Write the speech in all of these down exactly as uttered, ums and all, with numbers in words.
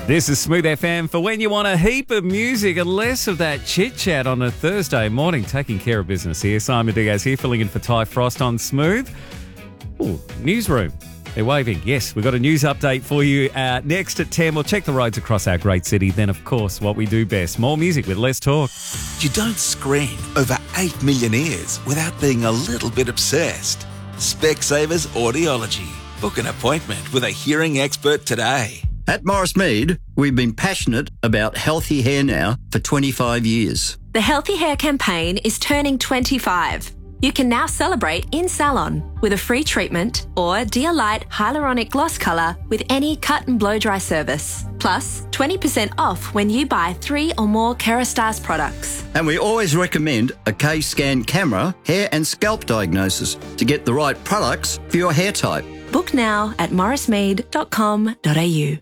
This is Smooth F M for when you want a heap of music and less of that chit-chat on a Thursday morning. Taking care of business here. Simon Diaz here, filling in for Ty Frost on Smooth. Ooh, newsroom. They're waving. Yes, we've got a news update for you uh, next at ten. We'll check the roads across our great city. Then, of course, what we do best. More music with less talk. You don't screen over eight million ears without being a little bit obsessed. Specsavers Audiology. Book an appointment with a hearing expert today. At Morris Mead, we've been passionate about healthy hair now for twenty-five years. The Healthy Hair campaign is turning twenty-five. You can now celebrate in salon with a free treatment or Dear Light Hyaluronic Gloss Colour with any cut and blow dry service. Plus, twenty percent off when you buy three or more Kerastase products. And we always recommend a K-Scan camera, hair and scalp diagnosis to get the right products for your hair type. Book now at morris mead dot com dot a u.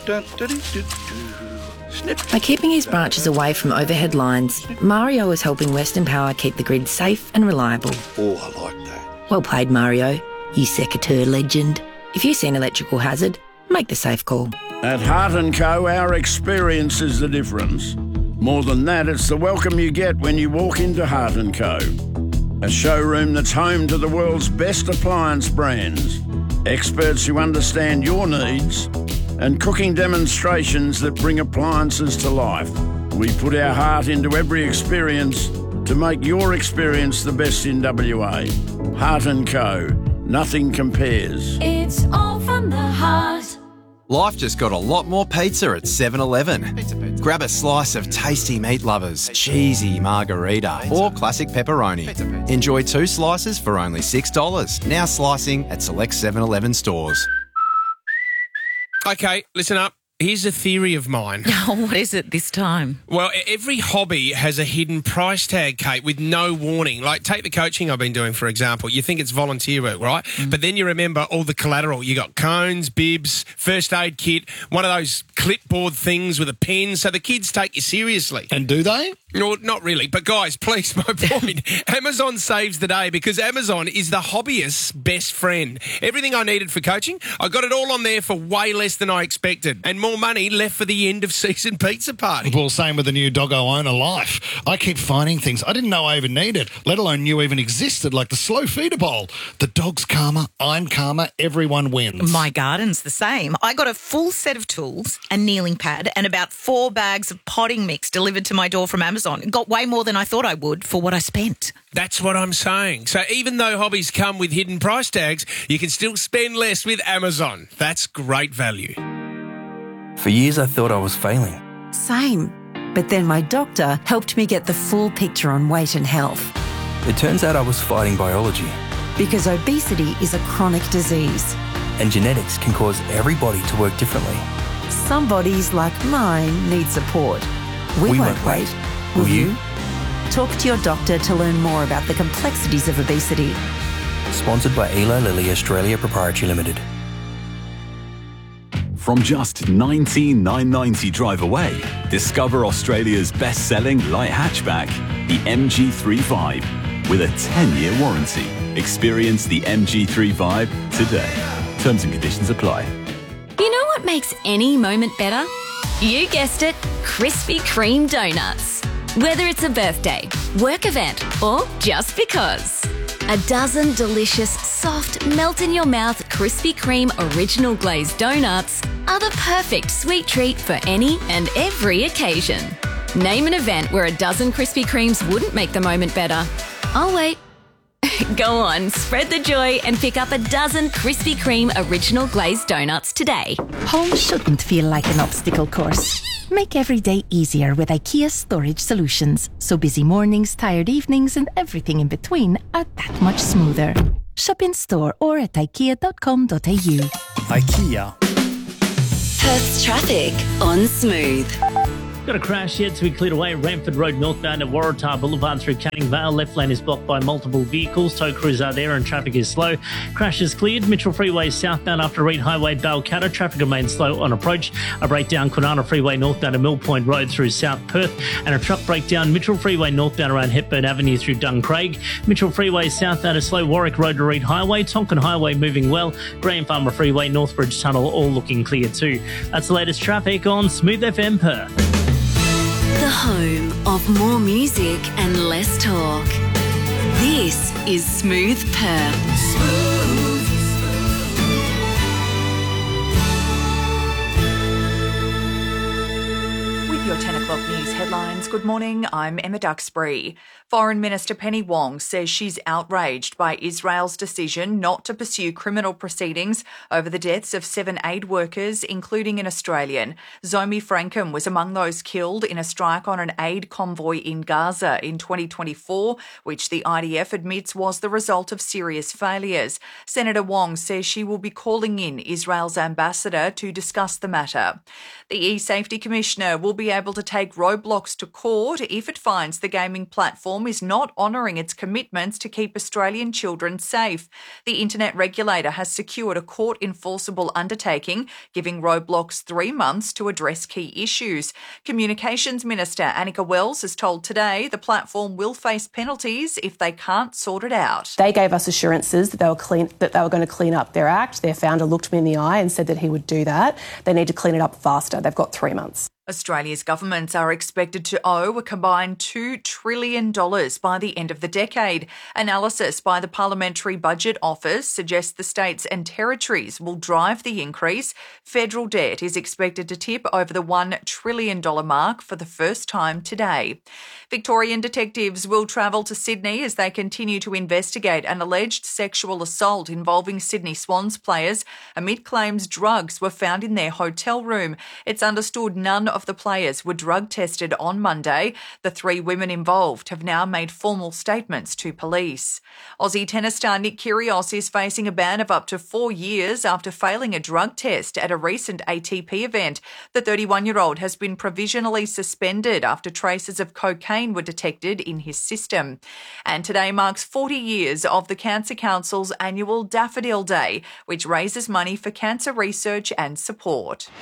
By keeping his branches away from overhead lines, Mario is helping Western Power keep the grid safe and reliable. Oh, I like that. Well played, Mario, you Secateur legend. If you see an electrical hazard, make the safe call. At Hart and Co, our experience is the difference. More than that, it's the welcome you get when you walk into Hart and Co. A showroom that's home to the world's best appliance brands. Experts who understand your needs and cooking demonstrations that bring appliances to life. We put our heart into every experience to make your experience the best in W A. Hart and Co. Nothing compares. It's all from the heart. Life just got a lot more pizza at seven eleven. Pizza, pizza. Grab a slice of tasty meat lovers, pizza. Cheesy margarita, pizza. Or classic pepperoni. Pizza, pizza. Enjoy two slices for only six dollars. Now slicing at select seven eleven stores. Okay, listen up. Here's a theory of mine. Oh, what is it this time? Well, every hobby has a hidden price tag, Kate, with no warning. Like, take the coaching I've been doing, for example. You think it's volunteer work, right? Mm. But then you remember all the collateral. You got cones, bibs, first aid kit, one of those clipboard things with a pen, so the kids take you seriously. And do they? No, not really. But, guys, please, my point. Amazon saves the day because Amazon is the hobbyist's best friend. Everything I needed for coaching, I got it all on there for way less than I expected. And more money left for the end-of-season pizza party. Well, same with the new Doggo Owner Life. I keep finding things I didn't know I even needed, let alone knew even existed, like the slow feeder bowl. The dog's calmer, I'm calmer, everyone wins. My garden's the same. I got a full set of tools, a kneeling pad, and about four bags of potting mix delivered to my door from Amazon. It got way more than I thought I would for what I spent. That's what I'm saying. So even though hobbies come with hidden price tags, you can still spend less with Amazon. That's great value. For years, I thought I was failing. Same. But then my doctor helped me get the full picture on weight and health. It turns out I was fighting biology. Because obesity is a chronic disease. And genetics can cause every body to work differently. Some bodies, like mine, need support. We, we won't, won't wait. Will, Will you? you? Talk to your doctor to learn more about the complexities of obesity. Sponsored by Eli Lilly Australia Proprietary Limited. From just nineteen thousand nine hundred ninety drive away, discover Australia's best-selling light hatchback, the M G three Vibe, with a ten-year warranty. Experience the M G three Vibe today. Terms and conditions apply. You know what makes any moment better? You guessed it, Krispy Kreme donuts. Whether it's a birthday, work event, or just because. A dozen delicious, soft, melt-in-your-mouth Krispy Kreme original glazed donuts are the perfect sweet treat for any and every occasion. Name an event where a dozen Krispy Kremes wouldn't make the moment better. I'll wait. Go on, spread the joy and pick up a dozen Krispy Kreme original glazed donuts today. Home shouldn't feel like an obstacle course. Make every day easier with IKEA Storage Solutions, so busy mornings, tired evenings and everything in between are that much smoother. Shop in store or at ikea dot com dot a u. IKEA. Perth's traffic on Smooth. Got a crash yet to be cleared away. Ramford Road northbound at Waratah Boulevard through Canning Vale. Left lane is blocked by multiple vehicles. Tow crews are there and traffic is slow. Crash is cleared. Mitchell Freeway southbound after Reed Highway Balcatta. Traffic remains slow on approach. A breakdown Kwinana Freeway northbound at Mill Point Road through South Perth. And a truck breakdown Mitchell Freeway northbound around Hepburn Avenue through Duncraig. Mitchell Freeway southbound at Slow Warwick Road to Reed Highway. Tonkin Highway moving well. Graham Farmer Freeway, Northbridge Tunnel all looking clear too. That's the latest traffic on Smooth F M Perth. The home of more music and less talk. This is Smooth Perth. Smooth. With your ten o'clock news headlines, good morning, I'm Emma Duxbury. Foreign Minister Penny Wong says she's outraged by Israel's decision not to pursue criminal proceedings over the deaths of seven aid workers, including an Australian. Zomi Frankham was among those killed in a strike on an aid convoy in Gaza in twenty twenty-four, which the I D F admits was the result of serious failures. Senator Wong says she will be calling in Israel's ambassador to discuss the matter. The E-Safety Commissioner will be able to take Roblox to court if it finds the gaming platform is not honouring its commitments to keep Australian children safe. The internet regulator has secured a court-enforceable undertaking, giving Roblox three months to address key issues. Communications Minister Annika Wells has told Today the platform will face penalties if they can't sort it out. They gave us assurances that they were clean, that they were going to clean up their act. Their founder looked me in the eye and said that he would do that. They need to clean it up faster. They've got three months. Australia's governments are expected to owe a combined two trillion dollars by the end of the decade. Analysis by the Parliamentary Budget Office suggests the states and territories will drive the increase. Federal debt is expected to tip over the one trillion dollars mark for the first time today. Victorian detectives will travel to Sydney as they continue to investigate an alleged sexual assault involving Sydney Swans players amid claims drugs were found in their hotel room. It's understood none of the players were drug tested on Monday. The three women involved have now made formal statements to police. Aussie tennis star Nick Kyrgios is facing a ban of up to four years after failing a drug test at a recent A T P event. The thirty-one-year-old has been provisionally suspended after traces of cocaine were detected in his system. And today marks forty years of the Cancer Council's annual Daffodil Day, which raises money for cancer research and support.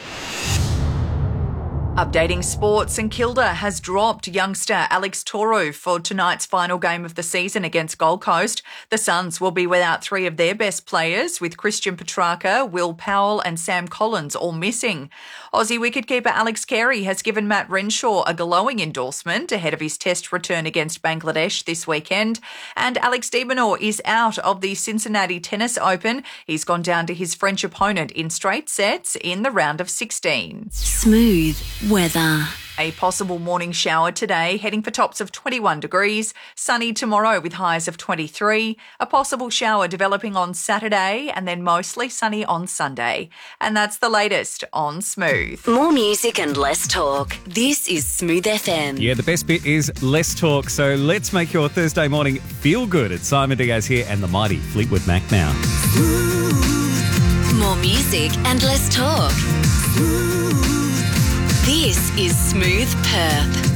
Updating sports, St Kilda has dropped youngster Alex Toru for tonight's final game of the season against Gold Coast. The Suns will be without three of their best players, with Christian Petrarca, Will Powell and Sam Collins all missing. Aussie wicketkeeper Alex Carey has given Matt Renshaw a glowing endorsement ahead of his test return against Bangladesh this weekend. And Alex de Minaur is out of the Cincinnati Tennis Open. He's gone down to his French opponent in straight sets in the round of sixteen. Smooth weather. A possible morning shower today, heading for tops of twenty-one degrees. Sunny tomorrow with highs of twenty-three. A possible shower developing on Saturday and then mostly sunny on Sunday. And that's the latest on Smooth. More music and less talk. This is Smooth F M. Yeah, the best bit is less talk. So let's make your Thursday morning feel good. It's Simon Diaz here and the mighty Fleetwood Mac now. More music and less talk. This is Smooth Perth.